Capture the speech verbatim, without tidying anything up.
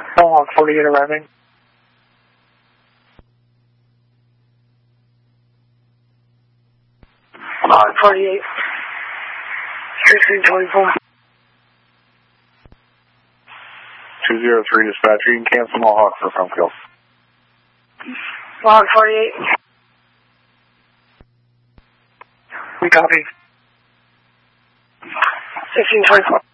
Mohawk forty-eight arriving. Mohawk forty-eight. sixteen twenty-four. two zero three dispatch, you can cancel Mohawk for phone kill. Mohawk forty-eight. We copy. sixteen twenty-four.